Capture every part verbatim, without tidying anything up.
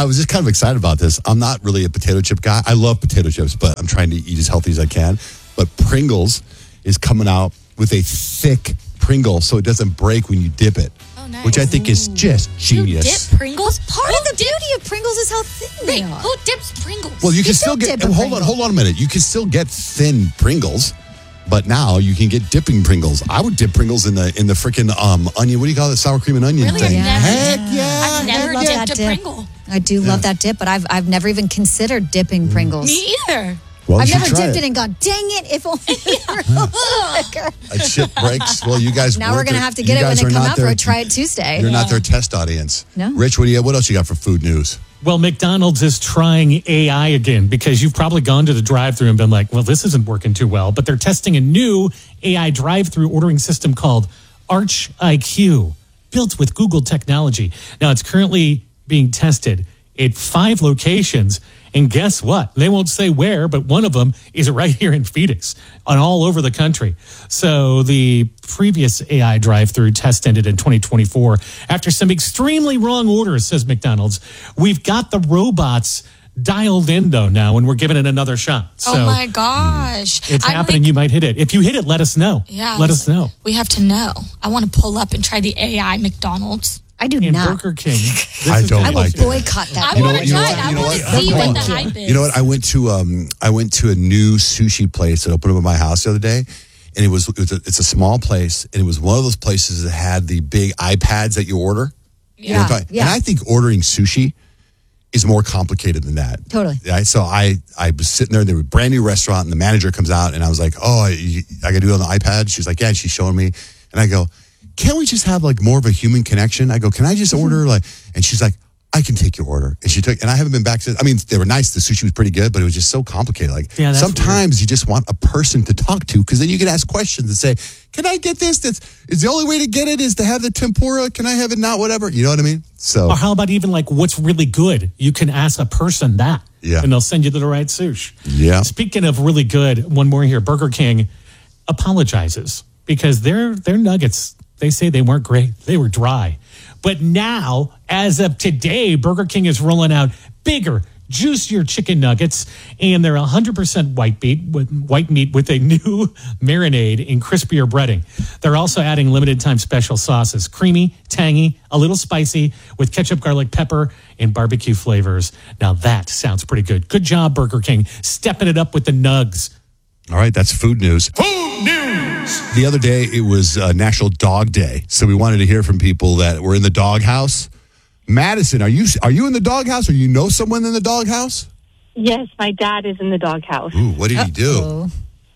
I was just kind of excited about this. I'm not really a potato chip guy. I love potato chips, but I'm trying to eat as healthy as I can. But Pringles is coming out with a thick Pringle so it doesn't break when you dip it. Oh, nice. Which I think is just genius. You dip Pringles? Part of the beauty of Pringles is how thin they Wait, are. who dips Pringles? Well, you can You still don't get. dip a Hold Pringle. on, hold on a minute. You can still get thin Pringles, but now you can get dipping Pringles. I would dip Pringles in the in the freaking um onion. What do you call it? Sour cream and onion Really? thing. I've never- Heck yeah! I've never love dipped that a dip. Pringle. I do love that dip, but I've I've never even considered dipping Pringles. Me either. Well, you I've should never try dipped it. it and gone, dang it, if only it were a little thicker. A chip breaks. Well, you guys. Now we're weren't going to there- have to you get it when guys they are come not out for their- a Try It Tuesday. You're not Yeah. their test audience. No. Rich, what do you? What else you got for food news? Well, McDonald's is trying A I again because you've probably gone to the drive-thru and been like, well, this isn't working too well. But they're testing a new A I drive-thru ordering system called Arch I Q, built with Google technology. Now, it's currently being tested at five locations. And guess what? They won't say where, but one of them is right here in Phoenix and all over the country. So the previous A I drive-through test ended in twenty twenty-four after some extremely wrong orders, says McDonald's. We've got the robots dialed in, though, now, and we're giving it another shot. So oh, my gosh. it's I'm happening. like- You might hit it. If you hit it, let us know. Yeah. Let us know. We have to know. I want to pull up and try the A I McDonald's. I do In not. Burger King. this I is don't gonna I be will like that. boycott that. I You know want what- to you know try what- it. I you know want what? to see Hold what on. the hype is. You know what? I went to um I went to a new sushi place that opened up at my house the other day, and it was, it was a, it's a small place, and it was one of those places that had the big iPads that you order. You know what I'm Yeah, talking- yeah. And I think ordering sushi is more complicated than that. Totally. Right? So I I was sitting there, and there was a brand new restaurant, and the manager comes out, and I was like, oh, I, I got to do it on the iPad. She's like, yeah, and she's showing me, and I go, can't we just have like more of a human connection? I go, can I just order like, and she's like, I can take your order. And she took, and I haven't been back to, I mean, they were nice. The sushi was pretty good, but it was just so complicated. Like Yeah, that's sometimes you just want a person to talk to, because then you can ask questions and say, can I get this? That's, is the only way to get it is to have the tempura? Can I have it not? Whatever. You know what I mean? So Or how about even like what's really good? You can ask a person that. Yeah. And they'll send you to the right sushi. Yeah. Speaking of really good, one more here. Burger King apologizes because their their nuggets, they say they weren't great. They were dry. But now, as of today, Burger King is rolling out bigger, juicier chicken nuggets, and they're one hundred percent white meat with white meat with a new marinade and crispier breading. They're also adding limited time special sauces, creamy, tangy, a little spicy, with ketchup, garlic, pepper, and barbecue flavors. Now that sounds pretty good. Good job, Burger King, stepping it up with the nugs. all right, that's food news. Food news. The other day, it was uh, National Dog Day, so we wanted to hear from people that were in the doghouse. Madison, are you are you in the doghouse, or you know someone in the doghouse? Yes, my dad is in the doghouse. Ooh, what did he do? Oh.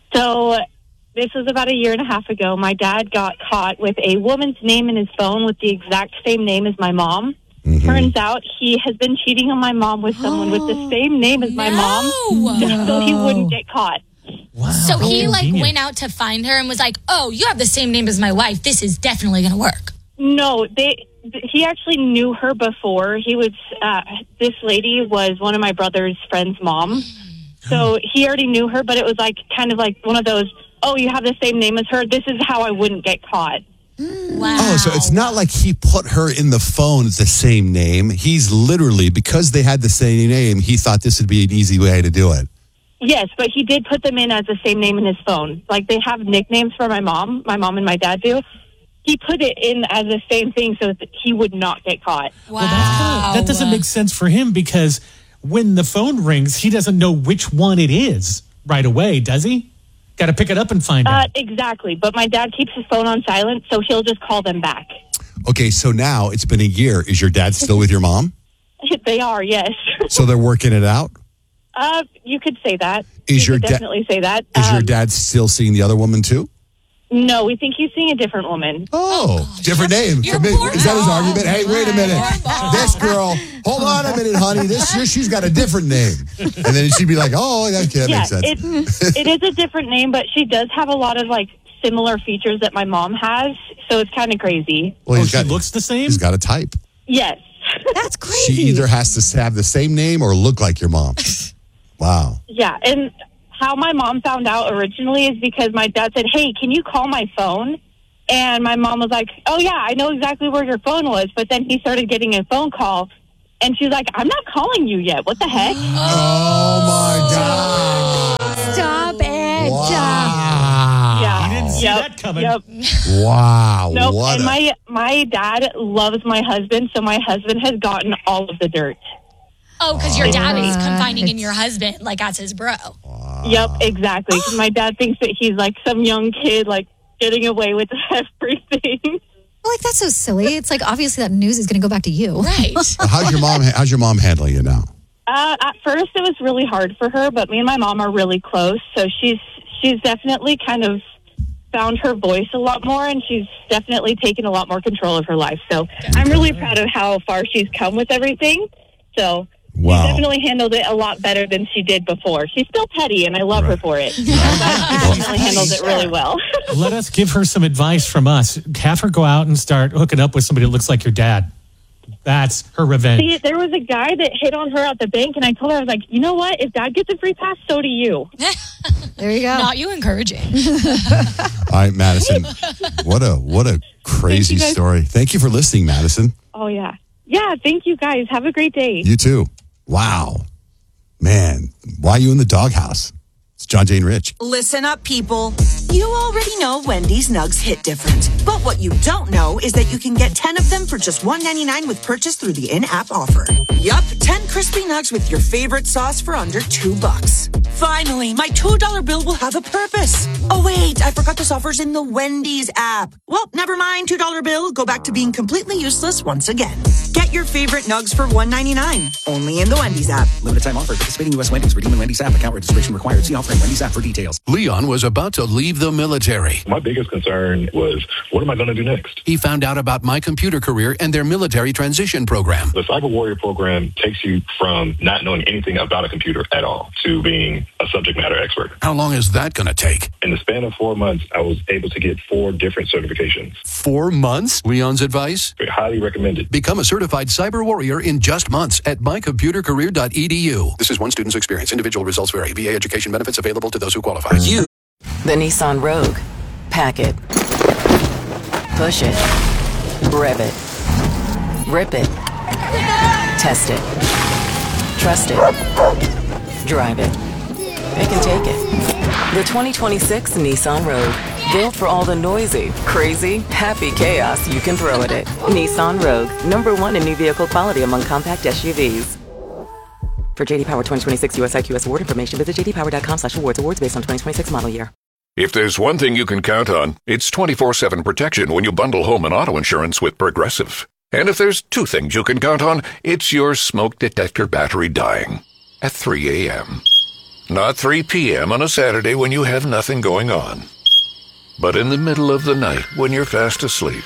So this was about a year and a half ago. My dad got caught with a woman's name in his phone with the exact same name as my mom. Mm-hmm. Turns out he has been cheating on my mom with someone with the same name as my mom, No. just so he wouldn't get caught. Wow. So he how like convenient. went out to find her and was like, "Oh, you have the same name as my wife. This is definitely going to work." No, they. He actually knew her before. He was. Uh, this lady was one of my brother's friend's mom, so he already knew her. But it was like kind of like one of those. Oh, you have the same name as her. This is how I wouldn't get caught. Wow. Oh, so it's not like he put her in the phone as the same name. He's literally, because they had the same name, he thought this would be an easy way to do it. Yes, but he did put them in as the same name in his phone. Like they have nicknames for my mom. My mom and my dad do. He put it in as the same thing so that he would not get caught. Wow. Well, that's kinda, that doesn't make sense for him because when the phone rings, he doesn't know which one it is right away, does he? Got to pick it up and find Uh, out. exactly. But my dad keeps his phone on silent, so he'll just call them back. Okay, so now it's been a year. Is your dad still with your mom? They are, yes. So they're working it out? Uh, you could say that. Is you your could da- definitely say that. Is your Um, dad still seeing the other woman too? No, we think he's seeing a different woman. Oh, different name. Your For me- poor Is that his mom. argument? Hey, wait a minute. Poor mom. This girl, hold on a minute, honey. This year she's got a different name. And then she'd be like, oh, that, that Yeah, makes sense. it, it is a different name, but she does have a lot of like similar features that my mom has, so it's kind of crazy. well, Oh, he's she got, looks the same? he's got a type. Yes. That's crazy. She either has to have the same name or look like your mom. Wow. Yeah, and how my mom found out originally is because my dad said, hey, can you call my phone? And my mom was like, oh, yeah, I know exactly where your phone was. But then he started getting a phone call And she's like, I'm not calling you yet. What the heck? Oh, my God. Stop it. Wow. Yeah. You didn't see Yep. that coming. Yep. Wow. Nope. What and a- my my dad loves my husband, so my husband has gotten all of the dirt. Oh, because your dad is Uh, confiding in your husband like as his bro. Yep, exactly. 'Cause my dad thinks that he's like some young kid, like getting away with everything. Like, that's so silly. It's like, obviously that news is going to go back to you. Right. How's your mom? How's your mom handling it now? Uh, at first, it was really hard for her, but me and my mom are really close, so she's she's definitely kind of found her voice a lot more, and she's definitely taken a lot more control of her life. So I'm really proud of how far she's come with everything. So Wow. she definitely handled it a lot better than she did before. She's still petty, and I love her Right. for it. But she definitely handles it really well. Let us give her some advice from us. Have her go out and start hooking up with somebody that looks like your dad. That's her revenge. See, there was a guy that hit on her at the bank, and I told her, I was like, you know what? If Dad gets a free pass, so do you. There you go. Not you encouraging. All right, Madison. What a what a crazy Thank you, guys. story. Thank you for listening, Madison. Oh, yeah. Yeah, thank you, guys. Have a great day. You too. Wow. Man, why are you in the doghouse? It's John, Jane, Rich. Listen up, people. You already know Wendy's Nugs hit different. But what you don't know is that you can get ten of them for just one ninety-nine with purchase through the in-app offer. Yup, ten crispy nugs with your favorite sauce for under two bucks. Finally, my two dollar bill will have a purpose. Oh, wait, I forgot this offer's in the Wendy's app. Well, never mind, two dollar bill. Go back to being completely useless once again. Get your favorite nugs for one ninety-nine. Only in the Wendy's app. Limited time offer. Participating U S Wendy's. Redeem in Wendy's app. Account registration required. See offer in Wendy's app for details. Leon was about to leave the military. My biggest concern was, what am I going to do next? He found out about My Computer Career and their military transition program. The Cyber Warrior program takes you from not knowing anything about a computer at all to being a subject matter expert. How long is that going to take? In the span of four months, I was able to get four different certifications. Four months? Leon's advice? Highly recommended. Become a certified cyber warrior in just months at my computer career dot e d u. This is one student's experience. Individual results vary. V A education benefits available to those who qualify. You. The Nissan Rogue. Pack it. Push it. Rev it. Rip it. Test it. Trust it. Drive it. It can take it. The twenty twenty-six Nissan Rogue. Built for all the noisy, crazy, happy chaos you can throw at it. Nissan Rogue. Number one in new vehicle quality among compact S U Vs. For J D Power twenty twenty-six U S I Q S award information, visit j d power dot com slash awards. Awards based on twenty twenty-six model year. If there's one thing you can count on, it's twenty-four seven protection when you bundle home and auto insurance with Progressive. And if there's two things you can count on, it's your smoke detector battery dying at three a.m. Not three p.m. on a Saturday when you have nothing going on, but in the middle of the night when you're fast asleep.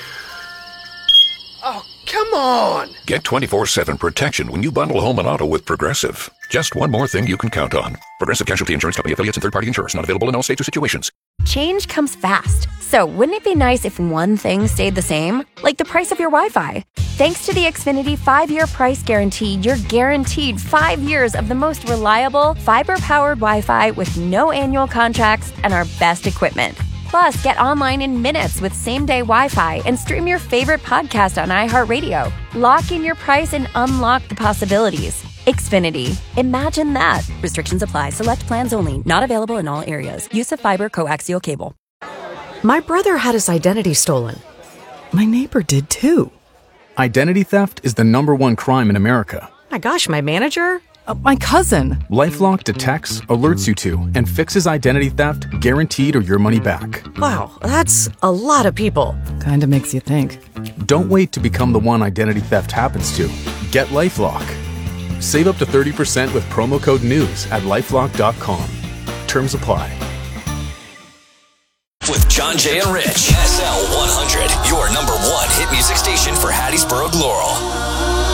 Oh, come on! Get twenty-four seven protection when you bundle home and auto with Progressive. Just one more thing you can count on. Progressive Casualty Insurance Company affiliates and third-party insurers. Not available in all states or situations. Change comes fast. So wouldn't it be nice if one thing stayed the same? Like the price of your Wi-Fi. Thanks to the Xfinity five-year price guarantee, you're guaranteed five years of the most reliable, fiber-powered Wi-Fi with no annual contracts and our best equipment. Plus, get online in minutes with same-day Wi-Fi and stream your favorite podcast on iHeartRadio. Lock in your price and unlock the possibilities. Xfinity. Imagine that. Restrictions apply. Select plans only. Not available in all areas. Use of fiber coaxial cable. My brother had his identity stolen. My neighbor did too. Identity theft is the number one crime in America. My gosh, my manager? Uh, my cousin. LifeLock detects, alerts you to, and fixes identity theft guaranteed or your money back. Wow, that's a lot of people. Kinda makes you think. Don't wait to become the one identity theft happens to. Get LifeLock. Save up to thirty percent with promo code NEWS at lifelock dot com. Terms apply. With John, Jay, and Rich. S L one hundred, your number one hit music station for Hattiesburg, Laurel.